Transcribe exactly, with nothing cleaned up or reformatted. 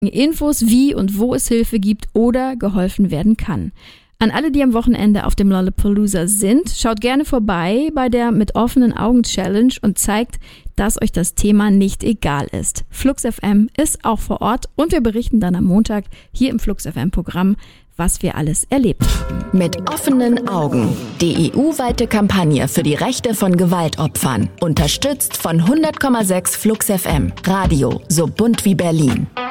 Infos, wie und wo es Hilfe gibt oder geholfen werden kann. An alle, die am Wochenende auf dem Lollapalooza sind, schaut gerne vorbei bei der Mit offenen Augen Challenge und zeigt, dass euch das Thema nicht egal ist. Flux F M ist auch vor Ort und wir berichten dann am Montag hier im Flux F M Programm, was wir alles erlebt haben. Mit offenen Augen. Die E U-weite Kampagne für die Rechte von Gewaltopfern. Unterstützt von hundert Komma sechs Flux F M. Radio so bunt wie Berlin.